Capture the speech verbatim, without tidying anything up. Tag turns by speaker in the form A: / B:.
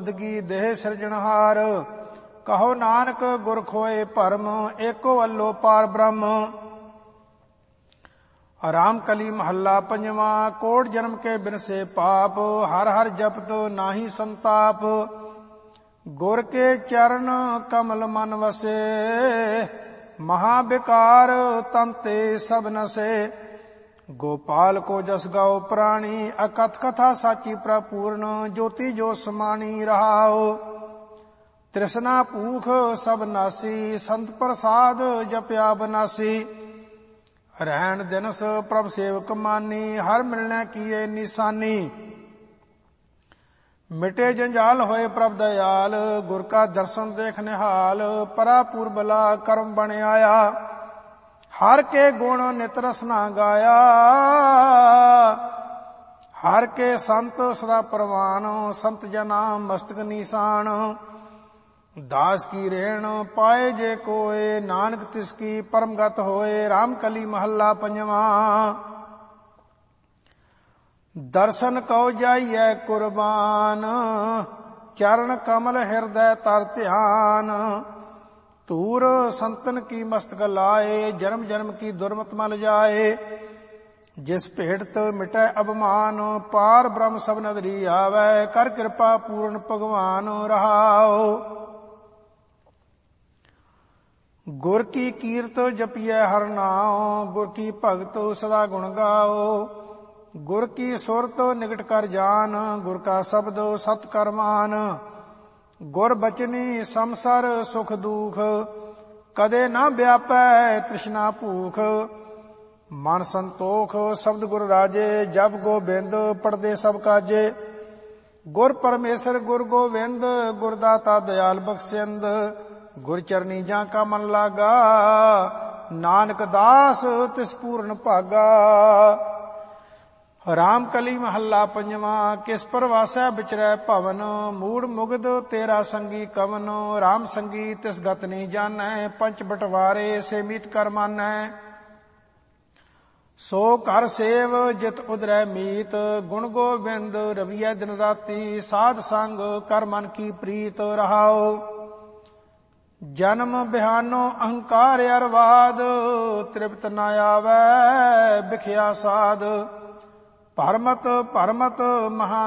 A: ਬੰਦਗੀ ਦੇਹ ਸਿਰਜਣਹਾਰ। ਕਹੋ ਨਾਨਕ ਗੁਰ ਖੋਏ ਭਰਮ, ਏਕੋ ਅੱਲੋ ਪਾਰ ਬ੍ਰਹਮ। ਰਾਮ ਕਲੀ ਮਹੱਲਾ ਪੰਜਵਾਂ। ਕੋਟ ਜਨਮ ਕੇ ਬਿਨਸੇ ਪਾਪ, ਹਰ ਹਰ ਜਪਤ ਨਾਹੀ ਸੰਤਾਪ। ਗੁਰ ਕੇ ਚਰਨ ਕਮਲ ਮਨ ਵਸੇ, ਮਹਾ ਬਿਕਾਰ ਤਨ ਤੇ ਸਭ ਨਸੇ। ਗੋਪਾਲ ਕੋ ਜਸ ਗਾਓ ਪ੍ਰਾਣੀ, ਅਕਥ ਕਥਾ ਸਾਚੀ ਪ੍ਰਪੂਰਨ। ਜੋਤੀ ਜੋ ਸਮਾਣੀ ਰਹਾਓ, ਤ੍ਰਿਸ਼ਨਾ ਭੂਖ ਸਭ ਨਾਸੀ। ਸੰਤ ਪ੍ਰਸਾਦ ਜਪਿਆ ਬਨਾਸੀ, ਰਹਿਣ ਦਿਨਸ ਪ੍ਰਭ ਸੇਵਕ ਮਾਨੀ। ਹਰ ਮਿਲਣਾ ਕੀਏ ਨਿਸ਼ਾਨੀ, ਮਿਟੇ ਜੰਜਾਲ ਹੋਏ ਪ੍ਰਭ ਦਇਆਲ। ਗੁਰ ਕਾ ਦਰਸ਼ਨ ਦੇਖ ਨਿਹਾਲ, ਪਰਾ ਪੂਰਬਲਾ ਕਰਮ ਬਣ ਆਇਆ। ਹਰ ਕੇ ਗੁਣ ਨਿਤ ਰਸਨਾ ਗਾਇਆ, ਹਰ ਕੇ ਸੰਤ ਸਦਾ ਪ੍ਰਵਾਨ। ਸੰਤ ਜਨਾ ਮਸਤਕ ਨੀਸਾਨ, ਦਾਸ ਕੀ ਰੇਣ ਪਾਏ ਜੇ ਕੋਏ। ਨਾਨਕ ਤਿਸ ਕੀ ਪਰਮਗਤ ਹੋਏ। ਰਾਮ ਕਲੀ ਮਹੱਲਾ ਪੰਜਵਾਂ। ਦਰਸ਼ਨ ਕਉ ਜਾਈਐ ਕੁਰਬਾਨ, ਚਰਨ ਕਮਲ ਹਿਰਦੈ ਤਰ ਧਿਆਨ। ਧੂਰ ਸੰਤਨ ਕੀ ਮਸਤਕ ਲਾਏ, ਜਨਮ ਜਨਮ ਕੀ ਦੁਰਮਤ ਮਲ ਜਾਏ। ਜਿਸ ਭੇਟਤ ਮਿਟੈ ਅਭਮਾਨ, ਪਾਰ ਬ੍ਰਹਮ ਸਭ ਨਦਰੀ ਆਵੈ। ਕਰ ਕਿਰਪਾ ਪੂਰਨ ਭਗਵਾਨ ਰਹਾਓ। ਗੁਰ ਕੀ ਕੀਰਤ ਜਪੀਐ ਹਰ ਨਾਉ, ਗੁਰ ਕੀ ਭਗਤ ਸਦਾ ਗੁਣ ਗਾਓ। ਗੁਰ ਕੀ ਸੁਰਤ ਨਿਕਟ ਕਰ ਜਾਨ, ਗੁਰ ਕਾ ਸ਼ਬਦ ਸਤ ਕਰ ਮਾਨ। ਗੁਰ ਬਚਨੀ ਸੰਸਰ ਸੁਖ ਦੁਖ, ਕਦੇ ਨਾ ਵਿਆਪੈ ਤ੍ਰਿਸ਼ਨਾ ਭੂਖ। ਮਨ ਸੰਤੋਖ ਸ਼ਬਦ ਗੁਰ ਰਾਜੇ, ਜਪ ਗੋਬਿੰਦ ਪੜਦੇ ਸਭ ਕਾਜੇ। ਗੁਰ ਪਰਮੇਸ਼ਰ ਗੁਰ ਗੋਬਿੰਦ, ਗੁਰ ਦਾਤਾ ਦਇਆਲ ਬਖਸ਼ਿੰਦ। ਗੁਰ ਚਰਨੀ ਜਾਂ ਕਾ ਮਨ ਲਾਗਾ, ਨਾਨਕ ਦਾਸ ਤਿਸ ਪੂਰਨ ਭਾਗਾ। ਰਾਮ ਕਲੀ ਮਹੱਲਾ ਪੰਜਵਾਂ। ਕਿਸ ਪਰਵਾਸੈ ਵਿਚਰੈ ਭਵਨ, ਮੂੜ ਮੁਗਧ ਤੇਰਾ ਸੰਗੀ ਕਵਨ। ਰਾਮ ਸੰਗੀ ਤਿਸ ਗਤ ਨੀ ਜਾਣੈ, ਪੰਚ ਬਟਵਾਰੇ ਸੇ ਮੀਤ ਕਰ ਮਾਨੈ। ਸੋ ਘਰ ਸੇਵ ਜਿਤ ਉਦਰੈ ਮੀਤ, ਗੁਣ ਗੋਬਿੰਦ ਰਵੀਐ ਦਿਨ ਰਾਤੀ। ਸਾਧ ਸੰਗ ਕਰ ਮਨ ਕੀ ਪ੍ਰੀਤ ਰਹਾਓ। ਜਨਮ ਬਿਹਾਨੋ ਅਹੰਕਾਰ ਅਰਵਾਦ, ਤ੍ਰਿਪਤ ਨ ਆਵੈ ਬਿਖਿਆ ਸਾਧ। ਭਰਮਤ ਭਰਮਤ ਮਹਾ